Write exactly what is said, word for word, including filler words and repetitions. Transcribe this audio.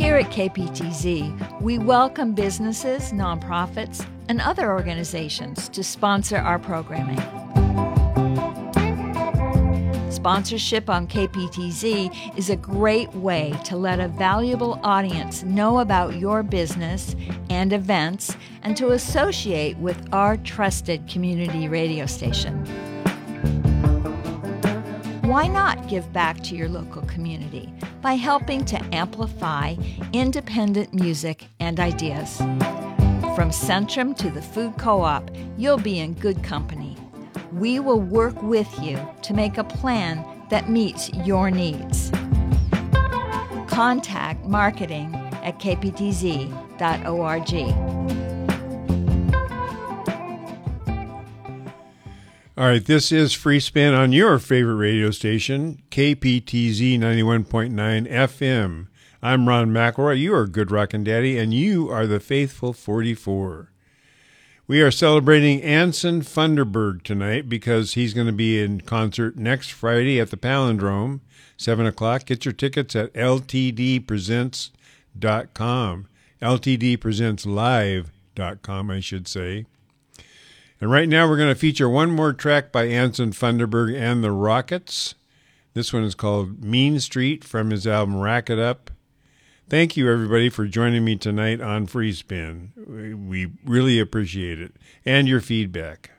Here at K P T Z, we welcome businesses, nonprofits, and other organizations to sponsor our programming. Sponsorship on K P T Z is a great way to let a valuable audience know about your business and events and to associate with our trusted community radio station. Why not give back to your local community by helping to amplify independent music and ideas? From Centrum to the Food Co-op, you'll be in good company. We will work with you to make a plan that meets your needs. Contact marketing at k p t z dot org. All right, this is Free Spin on your favorite radio station, K P T Z ninety-one point nine F M. I'm Ron McElroy. You are Good Rockin' Daddy, and you are the Faithful forty-four. We are celebrating Anson Funderburg tonight because he's going to be in concert next Friday at the Palindrome, seven o'clock. Get your tickets at l t d presents dot com. l t d presents live dot com, I should say. And right now we're going to feature one more track by Anson Funderburg and the Rockets. This one is called Mean Street from his album Rack It Up. Thank you, everybody, for joining me tonight on Free Spin. We really appreciate it. And your feedback.